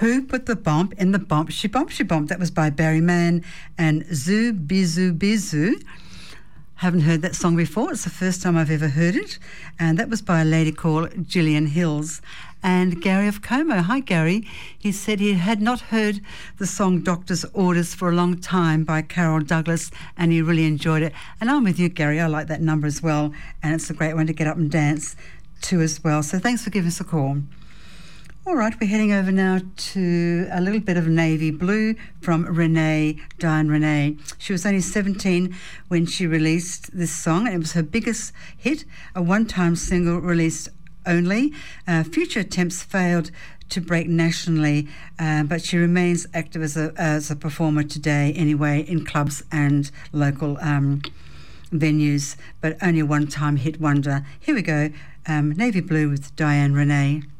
Who Put the Bomb in the Bomb She Bomb She Bomb. That was by Barry Mann and Zoo Bizu Bizu. Haven't heard that song before. It's the first time I've ever heard it. And that was by a lady called Gillian Hills. And Gary of Como. Hi, Gary. He said he had not heard the song Doctor's Orders for a long time by Carol Douglas, and he really enjoyed it. And I'm with you, Gary. I like that number as well. And it's a great one to get up and dance to as well. So thanks for giving us a call. All right, we're heading over now to a little bit of Navy Blue from Renee, Diane Renee. She was only 17 when she released this song, and it was her biggest hit, a one-time single released only. Future attempts failed to break nationally, but she remains active as a performer today anyway in clubs and local venues, but only a one-time hit wonder. Here we go, Navy Blue with Diane Renee.